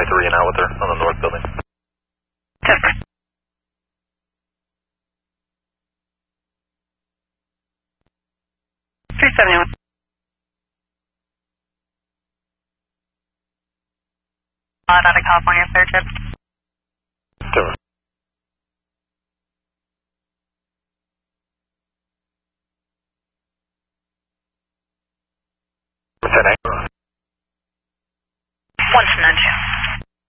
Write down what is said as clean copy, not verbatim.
23 and out with her on the north building. 10-4. 371. Out of California, third trip. Sure. One to nine.